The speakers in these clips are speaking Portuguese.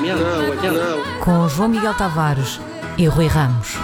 Com João Miguel Tavares e Rui Ramos.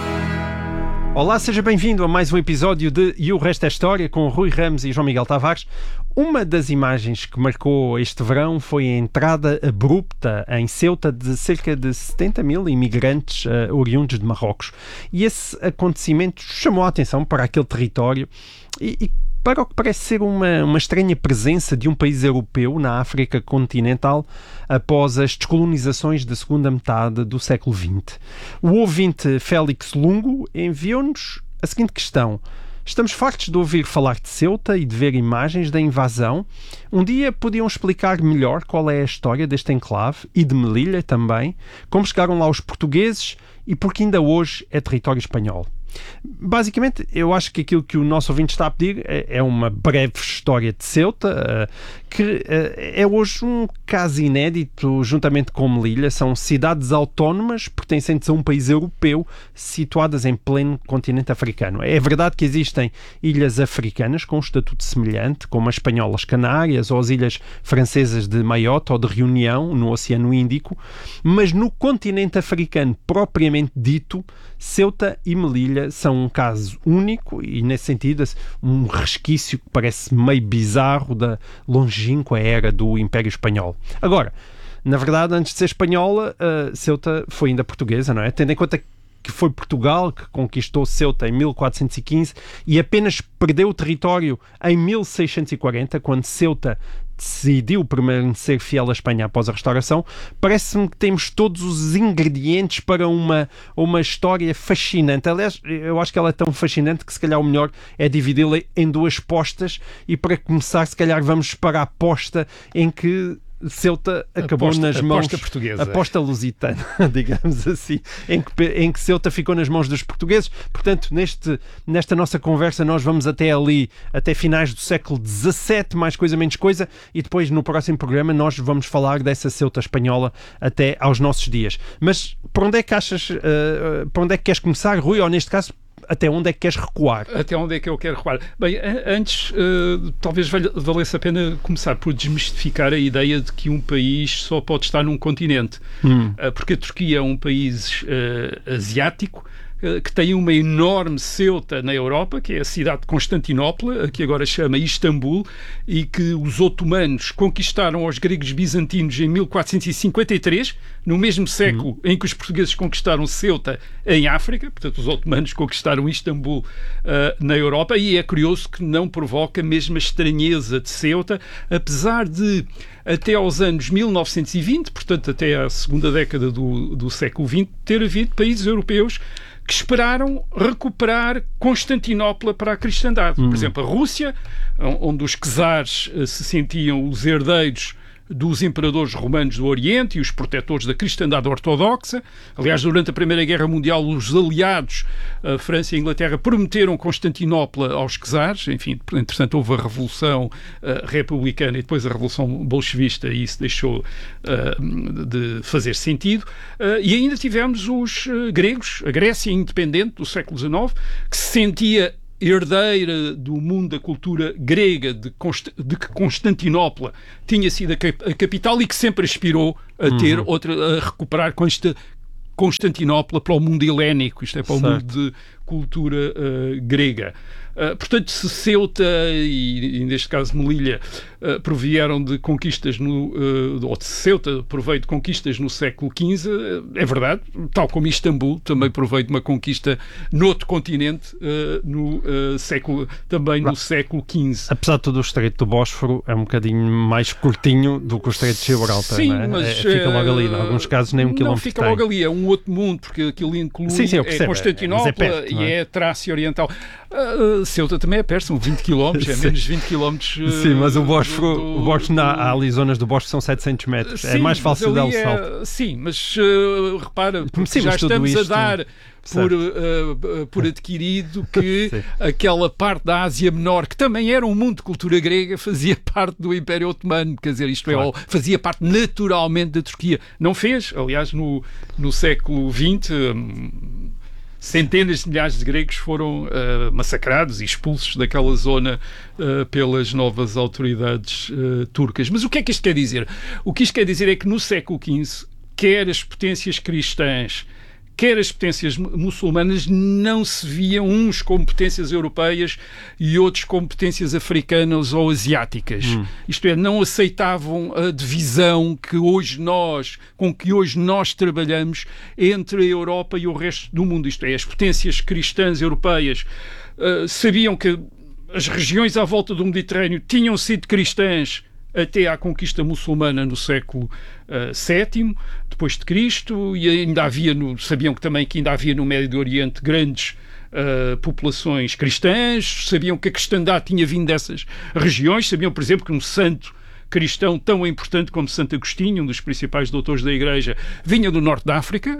Olá, seja bem-vindo a mais um episódio de E o Resto é História com Rui Ramos e João Miguel Tavares. Uma das imagens que marcou este verão foi a entrada abrupta em Ceuta de cerca de 70 mil imigrantes oriundos de Marrocos. E esse acontecimento chamou a atenção para aquele território e para o que parece ser uma estranha presença de um país europeu na África continental após as descolonizações da segunda metade do século XX. O ouvinte Félix Lungo enviou-nos a seguinte questão: estamos fartos de ouvir falar de Ceuta e de ver imagens da invasão. Um dia podiam explicar melhor qual é a história deste enclave e de Melilla também, como chegaram lá os portugueses e porque ainda hoje é território espanhol. Basicamente, eu acho que aquilo que o nosso ouvinte está a pedir é uma breve história de Ceuta, que é hoje um caso inédito juntamente com Melilla. São cidades autónomas pertencentes a um país europeu situadas em pleno continente africano. É verdade que existem ilhas africanas com um estatuto semelhante, como as espanholas Canárias ou as ilhas francesas de Maiote ou de Reunião, no Oceano Índico, mas no continente africano propriamente dito, Ceuta e Melilla são um caso único e, nesse sentido, um resquício que parece meio bizarro da longínqua era do Império Espanhol. Agora, na verdade, antes de ser espanhola, Ceuta foi ainda portuguesa, não é? Tendo em conta que foi Portugal que conquistou Ceuta em 1415 e apenas perdeu o território em 1640, quando Ceuta decidiu permanecer fiel à Espanha após a restauração. Parece-me que temos todos os ingredientes para uma história fascinante. Aliás, eu acho que ela é tão fascinante que se calhar o melhor é dividi-la em duas postas e, para começar, se calhar vamos para a posta em que Ceuta acabou nas mãos... Aposta portuguesa. Aposta lusitana, digamos assim, em que Ceuta ficou nas mãos dos portugueses. Portanto, nesta nossa conversa nós vamos até finais do século XVII, mais coisa, menos coisa, e depois no próximo programa nós vamos falar dessa Ceuta espanhola até aos nossos dias. Mas por onde é que por onde é que queres começar, Rui, ou neste caso, até onde é que queres recuar? Até onde é que eu quero recuar? Bem, antes, talvez valesse a pena começar por desmistificar a ideia de que um país só pode estar num continente. Porque a Turquia é um país asiático, que tem uma enorme Ceuta na Europa, que é a cidade de Constantinopla, que agora chama Istambul, e que os otomanos conquistaram aos gregos bizantinos em 1453, no mesmo século em que os portugueses conquistaram Ceuta em África. Portanto, os otomanos conquistaram Istambul na Europa, e é curioso que não provoca a mesma estranheza de Ceuta, apesar de, até aos anos 1920, portanto até à segunda década do século XX, ter havido países europeus que esperaram recuperar Constantinopla para a cristandade. Por exemplo, a Rússia, onde os czares se sentiam os herdeiros dos imperadores romanos do Oriente e os protetores da cristandade ortodoxa. Aliás, durante a Primeira Guerra Mundial, os aliados, a França e a Inglaterra, prometeram Constantinopla aos czares. Enfim, entretanto, houve a Revolução Republicana e depois a Revolução Bolchevista, e isso deixou de fazer sentido. E ainda tivemos os gregos, a Grécia independente do século XIX, que se sentia herdeira do mundo da cultura grega, de que Constantinopla tinha sido a capital, e que sempre aspirou a ter a recuperar Constantinopla para o mundo helénico, isto é, para o mundo de cultura grega. Portanto, se Ceuta e neste caso Melilla provieram de conquistas ou de Ceuta provei de conquistas no século XV, é verdade, tal como Istambul também provei de uma conquista noutro continente no século XV. Apesar de tudo, o Estreito do Bósforo é um bocadinho mais curtinho do que o Estreito de Gibraltar. Sim, não é? mas fica logo ali, em alguns casos nem um quilómetro. Não fica logo ali, é um outro mundo, porque aquilo inclui Constantinopla, é perto, e é Trácia Oriental. Ceuta também é perto, são 20 km, é menos de 20 km. Sim, mas o Bósforo, há ali zonas do Bósforo que são 700 metros. Sim, é mais fácil dar o salto. Sim, mas repara, sim, já estamos isto, a dar por adquirido que aquela parte da Ásia Menor, que também era um mundo de cultura grega, fazia parte do Império Otomano, quer dizer, isto é, fazia parte naturalmente da Turquia. Não fez, aliás, no século XX, centenas de milhares de gregos foram massacrados e expulsos daquela zona pelas novas autoridades turcas. Mas o que é que isto quer dizer? O que isto quer dizer é que no século XV, quer as potências cristãs, quer as potências muçulmanas, não se viam uns como potências europeias e outros como potências africanas ou asiáticas. Isto é, não aceitavam a divisão com que hoje nós trabalhamos entre a Europa e o resto do mundo. Isto é, as potências cristãs europeias sabiam que as regiões à volta do Mediterrâneo tinham sido cristãs até à conquista muçulmana no século VII, depois de Cristo, e ainda havia sabiam que também que ainda havia no Médio Oriente grandes populações cristãs, sabiam que a cristandade tinha vindo dessas regiões, sabiam, por exemplo, que um santo cristão tão importante como Santo Agostinho, um dos principais doutores da Igreja, vinha do norte da África,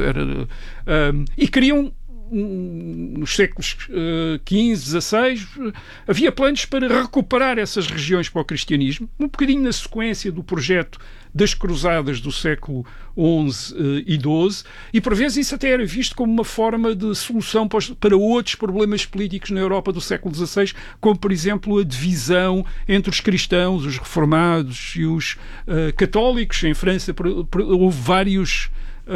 e queriam, nos séculos XV, XVI, havia planos para recuperar essas regiões para o cristianismo, um bocadinho na sequência do projeto das cruzadas do século XI e XII, e por vezes isso até era visto como uma forma de solução para outros problemas políticos na Europa do século XVI, como por exemplo a divisão entre os cristãos, os reformados e os católicos. Em França houve vários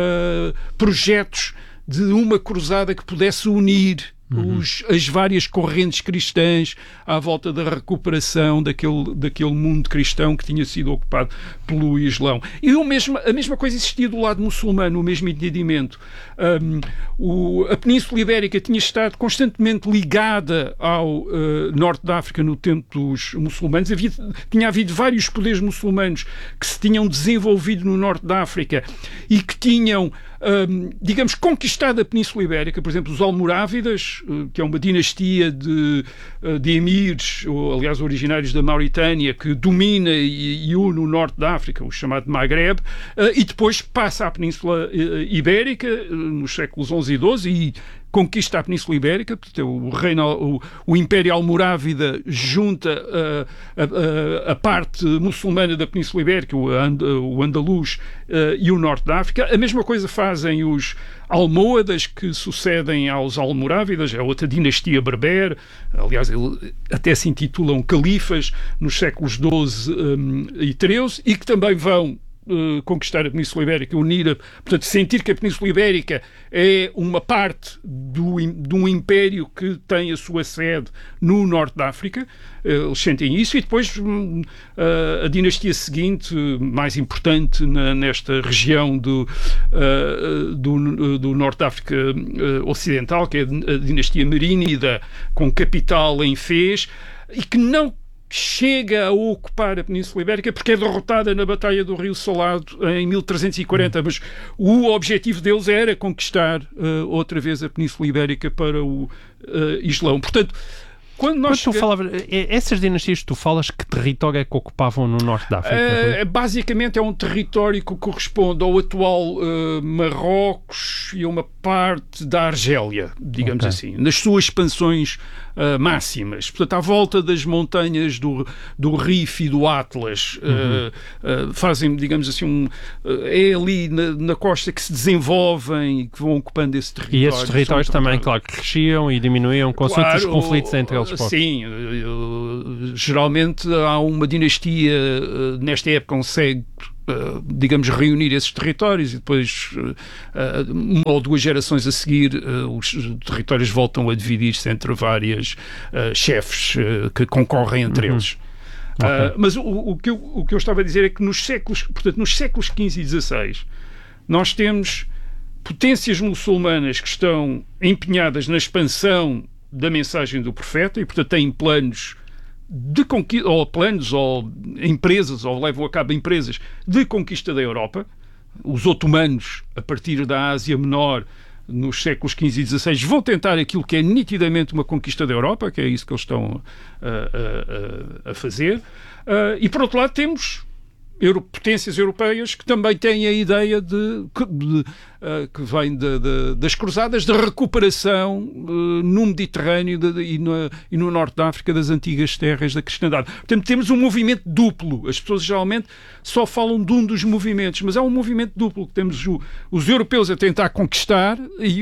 projetos de uma cruzada que pudesse unir as várias correntes cristãs à volta da recuperação daquele mundo cristão que tinha sido ocupado pelo Islão. E a mesma coisa existia do lado muçulmano, o mesmo entendimento. A Península Ibérica tinha estado constantemente ligada ao norte da África no tempo dos muçulmanos. Tinha havido vários poderes muçulmanos que se tinham desenvolvido no norte da África e que tinham, digamos, conquistado a Península Ibérica. Por exemplo, os Almorávidas, que é uma dinastia de emires, aliás, originários da Mauritânia, que domina e une o norte da África, o chamado Maghreb, e depois passa à Península Ibérica nos séculos XI e XII e conquista a Península Ibérica. Portanto, o Império Almorávida junta a parte muçulmana da Península Ibérica, o Andaluz e o norte da África. A mesma coisa fazem os Almohadas, que sucedem aos Almorávidas, é outra dinastia berber. Aliás, até se intitulam califas nos séculos XII e XIII, e que também vão conquistar a Península Ibérica, portanto, sentir que a Península Ibérica é uma parte de um império que tem a sua sede no norte da África. Eles sentem isso, e depois a dinastia seguinte, mais importante nesta região do norte da África ocidental, que é a dinastia Merínida, com capital em Fez, e que não chega a ocupar a Península Ibérica porque é derrotada na Batalha do Rio Salado em 1340, mas o objetivo deles era conquistar outra vez a Península Ibérica para o Islão. Portanto, quando tu falavas, essas dinastias que tu falas, que território é que ocupavam no norte da África? Basicamente é um território que corresponde ao atual Marrocos e a uma parte da Argélia, digamos assim, nas suas expansões máximas. Portanto, à volta das montanhas do Rif e do Atlas, fazem, digamos assim, é ali na costa que se desenvolvem e que vão ocupando esse território. E esses territórios também, claro, cresciam e diminuíam consoante os conflitos entre eles. Sim, geralmente há uma dinastia, nesta época consegue, digamos, reunir esses territórios, e depois, uma ou duas gerações a seguir, os territórios voltam a dividir-se entre várias chefes que concorrem entre eles. Mas o que eu estava a dizer é que nos séculos XV e XVI nós temos potências muçulmanas que estão empenhadas na expansão da mensagem do profeta e, portanto, têm planos de conquista, ou empresas, ou levam a cabo empresas de conquista da Europa. Os otomanos, a partir da Ásia Menor, nos séculos XV e XVI, vão tentar aquilo que é nitidamente uma conquista da Europa, que é isso que eles estão a fazer. E, por outro lado, temos potências europeias que também têm a ideia que vem das cruzadas, da recuperação no Mediterrâneo e no norte da África das antigas terras da cristandade. Portanto, temos um movimento duplo. As pessoas geralmente só falam de um dos movimentos, mas é um movimento duplo. Temos os europeus a tentar conquistar e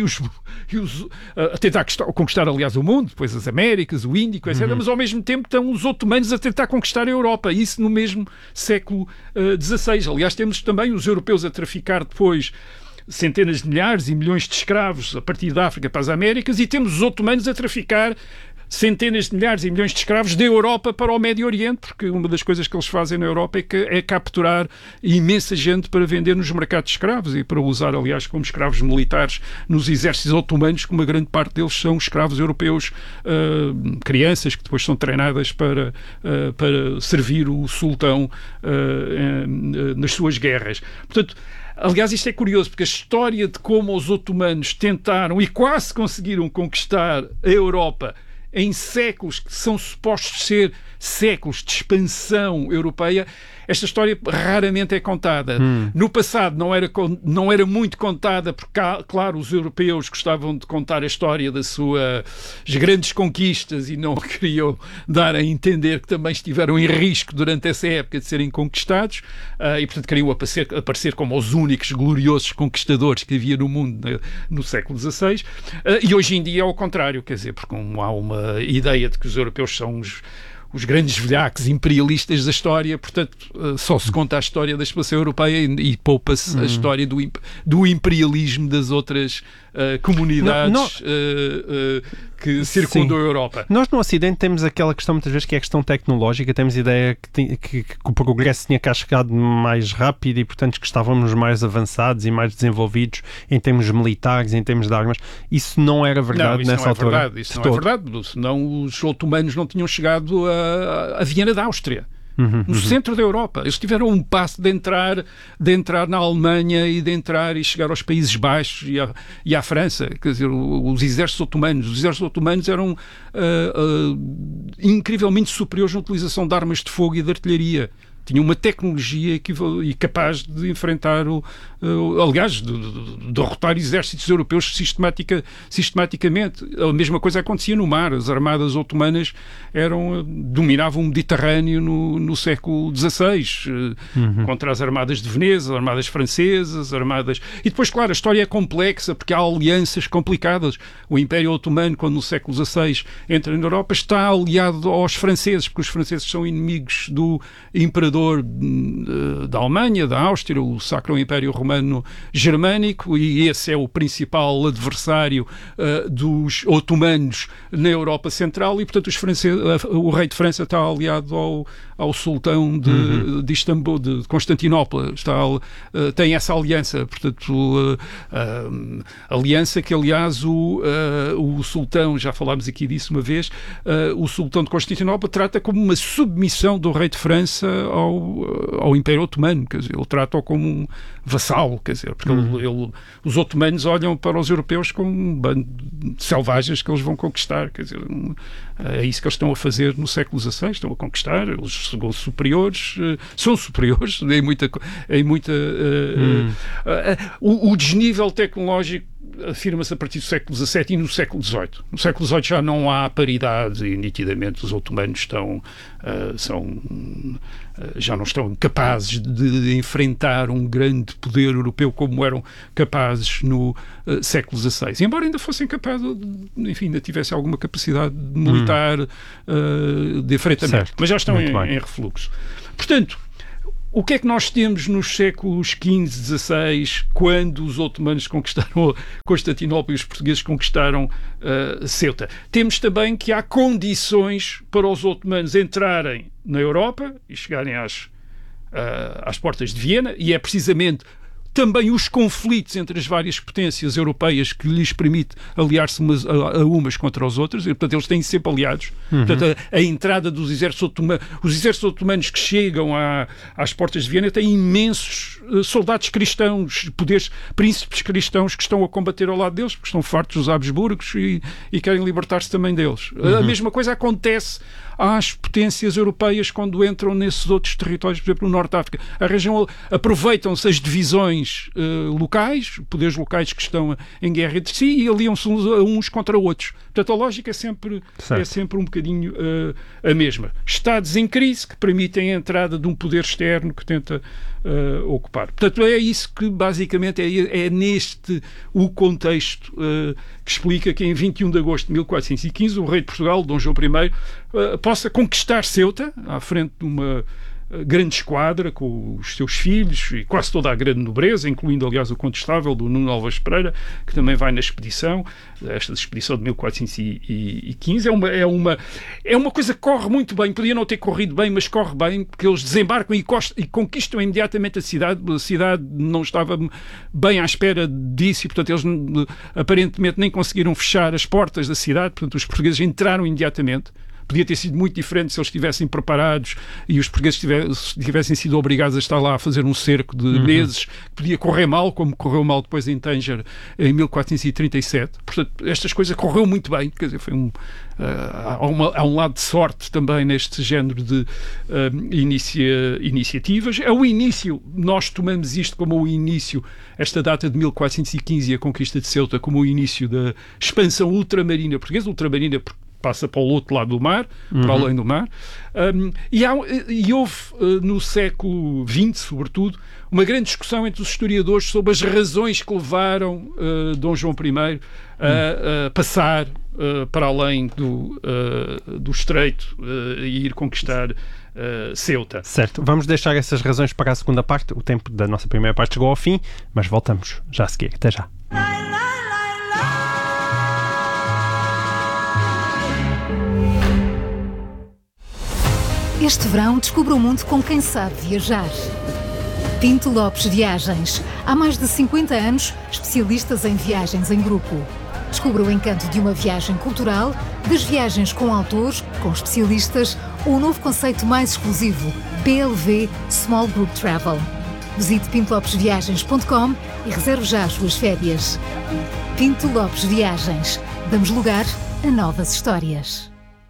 a tentar conquistar, aliás, o mundo, depois as Américas, o Índico, etc. Mas ao mesmo tempo estão os otomanos a tentar conquistar a Europa. Isso no mesmo século XVI. Aliás, temos também os europeus a traficar depois centenas de milhares e milhões de escravos a partir da África para as Américas, e temos os otomanos a traficar centenas de milhares e milhões de escravos da Europa para o Médio Oriente, porque uma das coisas que eles fazem na Europa é capturar imensa gente para vender nos mercados de escravos e para usar, aliás, como escravos militares nos exércitos otomanos, que uma grande parte deles são escravos europeus, crianças que depois são treinadas para servir o sultão nas suas guerras. Portanto, aliás, isto é curioso, porque a história de como os otomanos tentaram e quase conseguiram conquistar a Europa em séculos que são supostos ser séculos de expansão europeia, esta história raramente é contada. No passado não era muito contada, porque, claro, os europeus gostavam de contar a história das suas grandes conquistas e não queriam dar a entender que também estiveram em risco durante essa época de serem conquistados, e, portanto, queriam aparecer como os únicos gloriosos conquistadores que havia no mundo no século XVI. E hoje em dia é ao contrário, quer dizer, porque há uma ideia de que os europeus são os grandes velhacos imperialistas da história, portanto, só se conta a história da expansão europeia e poupa-se a história do imperialismo das outras comunidades que circundam a Europa. Nós no Ocidente temos aquela questão muitas vezes que é a questão tecnológica, temos a ideia que o progresso tinha cá chegado mais rápido e, portanto, que estávamos mais avançados e mais desenvolvidos em termos militares, em termos de armas. Isso não era verdade nessa altura? Isso não é verdade, senão os otomanos não tinham chegado a Viena da Áustria. No centro da Europa. Eles tiveram um passo de entrar na Alemanha e de entrar e chegar aos Países Baixos e à França. Quer dizer, os exércitos otomanos eram incrivelmente superiores na utilização de armas de fogo e de artilharia. Tinha uma tecnologia capaz de enfrentar, aliás, de derrotar exércitos europeus sistematicamente. A mesma coisa acontecia no mar. As armadas otomanas dominavam o Mediterrâneo no século XVI, contra as armadas de Veneza, as armadas francesas, E depois, claro, a história é complexa, porque há alianças complicadas. O Império Otomano, quando no século XVI entra na Europa, está aliado aos franceses, porque os franceses são inimigos do imperador da Alemanha, da Áustria, o Sacro Império Romano Germânico, e esse é o principal adversário dos otomanos na Europa Central, e, portanto, o rei de França está aliado ao sultão de Istambul, de Constantinopla. Tem essa aliança, portanto, aliança que, aliás, o sultão, já falámos aqui disso uma vez, o sultão de Constantinopla trata como uma submissão do rei de França ao Império Otomano, quer dizer, ele trata-o como um vassalo, quer dizer, porque os otomanos olham para os europeus como um bando de selvagens que eles vão conquistar, quer dizer, é isso que eles estão a fazer no século XVI, estão a conquistar, eles são superiores em muita o desnível tecnológico afirma-se a partir do século XVII e no século XVIII. No século XVIII já não há paridade e nitidamente os otomanos já não estão capazes de enfrentar um grande poder europeu como eram capazes no século XVI. Embora ainda fossem capazes, enfim, ainda tivessem alguma capacidade militar de enfrentamento. Certo. Mas já estão em refluxo. Portanto, o que é que nós temos nos séculos XV, XVI, quando os otomanos conquistaram Constantinopla e os portugueses conquistaram Ceuta? Temos também que há condições para os otomanos entrarem na Europa e chegarem às portas de Viena, e é precisamente também os conflitos entre as várias potências europeias que lhes permite aliar-se umas contra as outras, e, portanto, eles têm sempre aliados. Portanto, a entrada dos exércitos otomanos, os exércitos otomanos que chegam às portas de Viena têm imensos soldados cristãos, príncipes cristãos que estão a combater ao lado deles, porque estão fartos dos Habsburgos e querem libertar-se também deles. A mesma coisa acontece às potências europeias quando entram nesses outros territórios, por exemplo, no Norte de África. Aproveitam-se as divisões locais, poderes locais que estão em guerra entre si, e aliam-se uns contra outros. Portanto, a lógica é sempre um bocadinho a mesma. Estados em crise que permitem a entrada de um poder externo que tenta ocupar. Portanto, é isso que basicamente é neste o contexto que explica que em 21 de agosto de 1415 o rei de Portugal, Dom João I, possa conquistar Ceuta à frente de uma grande esquadra com os seus filhos e quase toda a grande nobreza, incluindo, aliás, o Condestável do Nuno Alves Pereira, que também vai na expedição, esta expedição de 1415. É uma coisa que corre muito bem, podia não ter corrido bem, mas corre bem, porque eles desembarcam e conquistam imediatamente a cidade não estava bem à espera disso e, portanto, eles aparentemente nem conseguiram fechar as portas da cidade, portanto, os portugueses entraram imediatamente. Podia ter sido muito diferente se eles estivessem preparados e os portugueses tivessem sido obrigados a estar lá a fazer um cerco de meses. Podia correr mal, como correu mal depois em Tanger em 1437. Portanto, estas coisas correu muito bem. Quer dizer, há um lado de sorte também neste género de iniciativas. É o início, nós tomamos isto como o início, esta data de 1415 e a conquista de Ceuta, como o início da expansão ultramarina portuguesa, ultramarina passa para o outro lado do mar, para além do mar, e houve no século XX, sobretudo, uma grande discussão entre os historiadores sobre as razões que levaram Dom João I a passar para além do Estreito e ir conquistar Ceuta. Certo, vamos deixar essas razões para a segunda parte. O tempo da nossa primeira parte chegou ao fim, mas voltamos já a seguir. Até já. Este verão descubra o mundo com quem sabe viajar. Pinto Lopes Viagens. Há mais de 50 anos, especialistas em viagens em grupo. Descubra o encanto de uma viagem cultural, das viagens com autores, com especialistas, ou o novo conceito mais exclusivo, PLV Small Group Travel. Visite pintolopesviagens.com e reserve já as suas férias. Pinto Lopes Viagens. Damos lugar a novas histórias.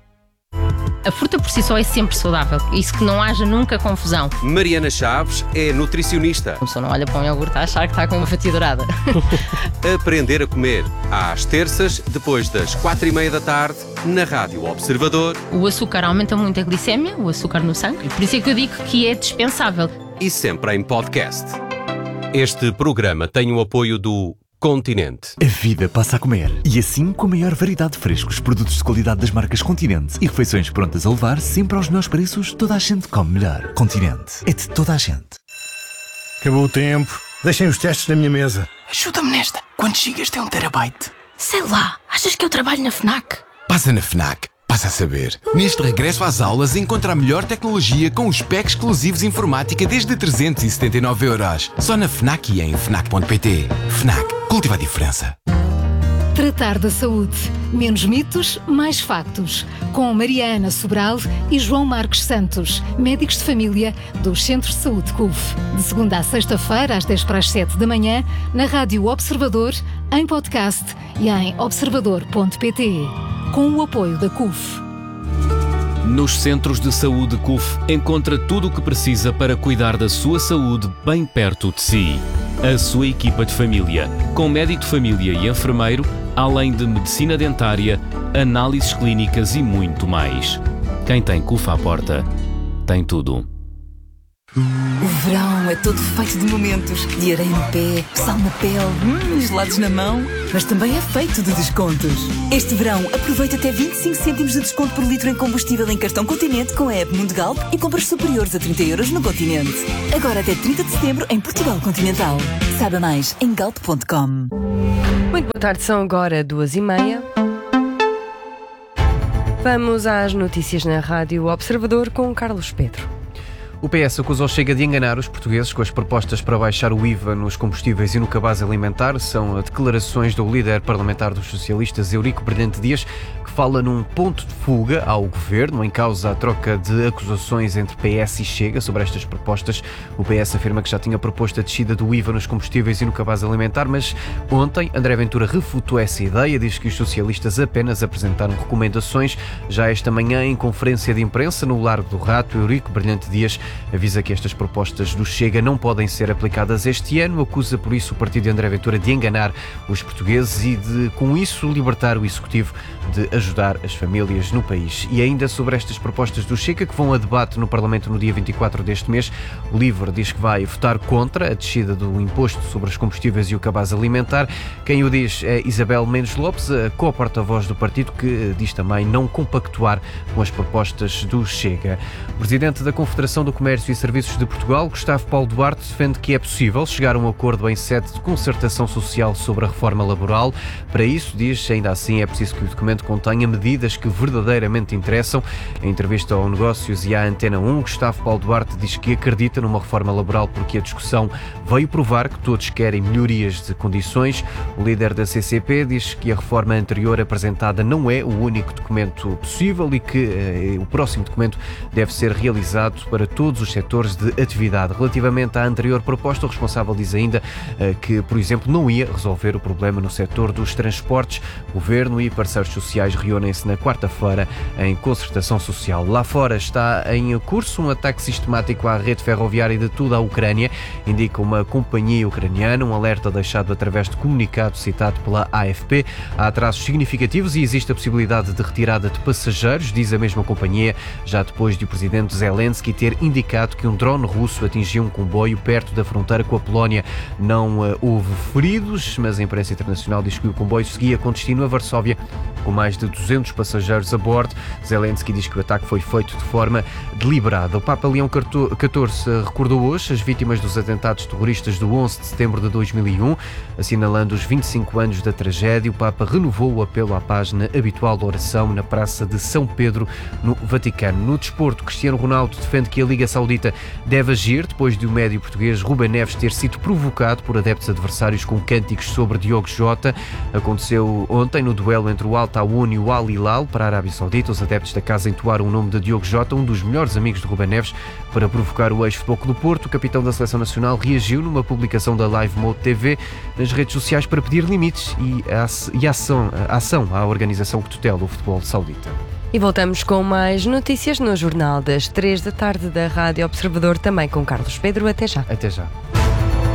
A fruta por si só é sempre saudável. Isso que não haja nunca confusão. Mariana Chaves é nutricionista. A pessoa não olha para um iogurte a achar que está com uma fatia dourada. Aprender a comer. Às terças, depois das 4:30 da tarde, na Rádio Observador. O açúcar aumenta muito a glicémia, o açúcar no sangue. Por isso é que eu digo que é dispensável. E sempre em podcast. Este programa tem o apoio do Continente. A vida passa a comer. E assim, com a maior variedade de frescos, produtos de qualidade das marcas Continente e refeições prontas a levar, sempre aos melhores preços, toda a gente come melhor. Continente. É de toda a gente. Acabou o tempo. Deixem os testes na minha mesa. Ajuda-me nesta. Quantos gigas tem 1 terabyte? Sei lá. Achas que eu trabalho na FNAC? Passa na FNAC. Passa a saber. Neste regresso às aulas, encontra a melhor tecnologia com os packs exclusivos informática desde 379€. Só na FNAC e em FNAC.pt. FNAC. Cultiva a diferença. Tratar da saúde. Menos mitos, mais factos. Com Mariana Sobral e João Marcos Santos, médicos de família dos Centros de Saúde CUF. De segunda a sexta-feira, às 10:07 da manhã, na Rádio Observador, em podcast e em observador.pt. Com o apoio da CUF. Nos Centros de Saúde CUF encontra tudo o que precisa para cuidar da sua saúde bem perto de si. A sua equipa de família, com médico de família e enfermeiro, além de medicina dentária, análises clínicas e muito mais. Quem tem CUF à porta, tem tudo. O verão é todo feito de momentos, de areia no pé, sal na pele, gelados na mão, mas também é feito de descontos. Este verão aproveita até 25 cêntimos de desconto por litro em combustível em cartão Continente com a app Mundo Galp e compras superiores a 30€ no Continente. Agora até 30 de setembro em Portugal Continental. Saiba mais em galp.com. Muito boa tarde, são agora 2:30. Vamos às notícias na Rádio Observador com Carlos Pedro. O PS acusou Chega de enganar os portugueses com as propostas para baixar o IVA nos combustíveis e no cabaz alimentar. São declarações do líder parlamentar dos socialistas, Eurico Brilhante Dias, que fala num ponto de fuga ao governo, em causa a troca de acusações entre PS e Chega sobre estas propostas. O PS afirma que já tinha proposto a descida do IVA nos combustíveis e no cabaz alimentar, mas ontem André Ventura refutou essa ideia, diz que os socialistas apenas apresentaram recomendações. Já esta manhã, em conferência de imprensa no Largo do Rato, Eurico Brilhante Dias avisa que estas propostas do Chega não podem ser aplicadas este ano, acusa por isso o partido de André Ventura de enganar os portugueses e de, com isso, libertar o Executivo de ajudar as famílias no país. E ainda sobre estas propostas do Chega, que vão a debate no Parlamento no dia 24 deste mês, o LIVRE diz que vai votar contra a descida do imposto sobre os combustíveis e o cabaz alimentar. Quem o diz é Isabel Mendes Lopes, a co-porta-voz do partido, que diz também não compactuar com as propostas do Chega. O presidente da Confederação do Comércio e Serviços de Portugal, Gustavo Paulo Duarte, defende que é possível chegar a um acordo em sede de concertação social sobre a reforma laboral. Para isso, diz, ainda assim é preciso que o documento contenha medidas que verdadeiramente interessam. Em entrevista ao Negócios e à Antena 1, Gustavo Paulo Duarte diz que acredita numa reforma laboral porque a discussão veio provar que todos querem melhorias de condições. O líder da CCP diz que a reforma anterior apresentada não é o único documento possível e que o próximo documento deve ser realizado para todos os setores de atividade. Relativamente à anterior proposta, o responsável diz ainda que, por exemplo, não ia resolver o problema no setor dos transportes. Governo e parceiros sociais reúnem-se na quarta-feira em concertação social. Lá fora está em curso um ataque sistemático à rede ferroviária de toda a Ucrânia, indica uma companhia ucraniana, um alerta deixado através de comunicado citado pela AFP. Há atrasos significativos e existe a possibilidade de retirada de passageiros, diz a mesma companhia, já depois de o presidente Zelensky ter indicado que um drone russo atingiu um comboio perto da fronteira com a Polónia. Não houve feridos, mas a imprensa internacional diz que o comboio seguia com destino a Varsóvia, com mais de 200 passageiros a bordo. Zelensky diz que o ataque foi feito de forma deliberada. O Papa Leão XIV recordou hoje as vítimas dos atentados terroristas do 11 de setembro de 2001, assinalando os 25 anos da tragédia. O Papa renovou o apelo à paz na habitual oração na Praça de São Pedro, no Vaticano. No desporto, Cristiano Ronaldo defende que a Liga Saudita deve agir depois de o médio português Ruben Neves ter sido provocado por adeptos adversários com cânticos sobre Diogo Jota. Aconteceu ontem no duelo entre o Al Tawoun e o Al Hilal para a Arábia Saudita. Os adeptos da casa entoaram o nome de Diogo Jota, um dos melhores amigos de Ruben Neves, para provocar o ex-Futebol Clube do Porto. O capitão da Seleção Nacional reagiu numa publicação da Live Mode TV nas redes sociais para pedir limites e ação à organização que tutela o futebol saudita. E voltamos com mais notícias no Jornal das 3 da tarde da Rádio Observador, também com Carlos Pedro. Até já. Até já.